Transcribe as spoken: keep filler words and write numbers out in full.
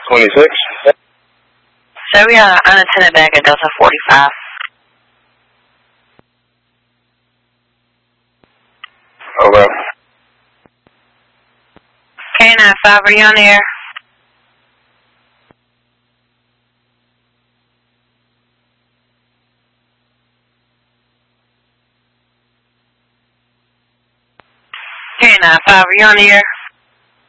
twenty-six. So we are unattended back at Delta forty-five. Okay. K nine five, are you on the air? K nine five, are you on the air?